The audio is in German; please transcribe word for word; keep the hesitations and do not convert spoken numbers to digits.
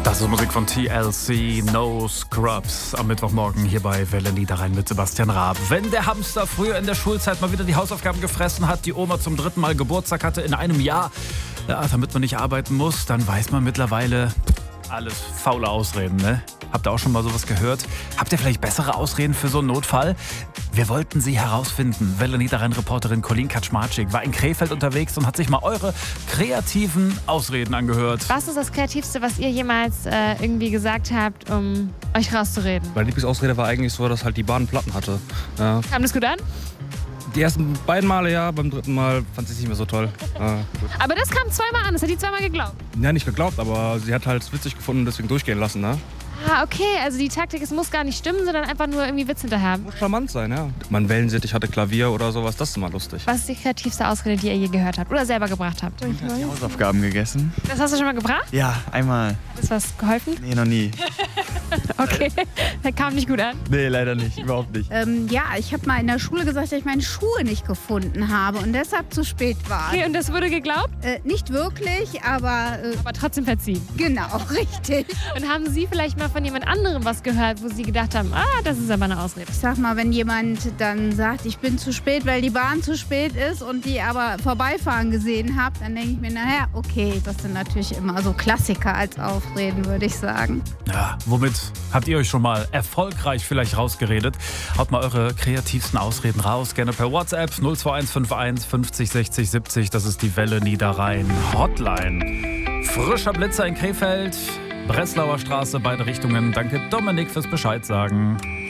Das ist Musik von T L C, No Scrubs. Am Mittwochmorgen hier bei Welle Niederrhein mit Sebastian Raab. Wenn der Hamster früher in der Schulzeit mal wieder die Hausaufgaben gefressen hat, die Oma zum dritten Mal Geburtstag hatte in einem Jahr, ja, damit man nicht arbeiten muss, dann weiß man mittlerweile alles faule Ausreden, ne? Habt ihr auch schon mal sowas gehört? Habt ihr vielleicht bessere Ausreden für so einen Notfall? Wir wollten sie herausfinden. Welle Niederrhein-Reporterin Colleen Kaczmarczyk war in Krefeld unterwegs und hat sich mal eure kreativen Ausreden angehört. Was ist das Kreativste, was ihr jemals äh, irgendwie gesagt habt, um euch rauszureden? Meine Lieblingsausrede war eigentlich so, dass halt die Bahn Platten hatte. Ja. Kam das gut an? Die ersten beiden Male ja, beim dritten Mal fand sie es nicht mehr so toll. Ja, gut. Aber das kam zweimal an, das hat die zweimal geglaubt. Ja, nicht geglaubt, aber sie hat halt witzig gefunden und deswegen durchgehen lassen, ne? Ah, okay, also die Taktik, es muss gar nicht stimmen, sondern einfach nur irgendwie Witz hinterher. Muss charmant sein, ja. Man Wellensittich hatte Klavier oder sowas, das ist immer lustig. Was ist die kreativste Ausrede, die ihr je gehört habt oder selber gebracht habt? Ich habe die Hausaufgaben gegessen. Das hast du schon mal gebracht? Ja, einmal. Hat das was geholfen? Nee, noch nie. Okay, das kam nicht gut an. Nee, leider nicht, überhaupt nicht. Ähm, ja, ich habe mal in der Schule gesagt, dass ich meine Schuhe nicht gefunden habe und deshalb zu spät war. Okay, und das wurde geglaubt? Äh, nicht wirklich, aber äh, Aber trotzdem verziehen. genau, richtig. Und haben Sie vielleicht mal von jemand anderem was gehört, wo Sie gedacht haben, ah, das ist aber eine Ausrede? Ich sag mal, wenn jemand dann sagt, ich bin zu spät, weil die Bahn zu spät ist und die aber vorbeifahren gesehen habt, dann denke ich mir, naja, okay, das sind natürlich immer so Klassiker als Ausreden, würde ich sagen. Ja, womit habt ihr euch schon mal erfolgreich vielleicht rausgeredet? Haut mal eure kreativsten Ausreden raus, gerne per WhatsApp null zwei eins fünf eins fünfzig sechzig siebzig. Das ist die Welle Niederrhein Hotline. Frischer Blitzer in Krefeld, Breslauer Straße, beide Richtungen. Danke Dominik fürs Bescheid sagen.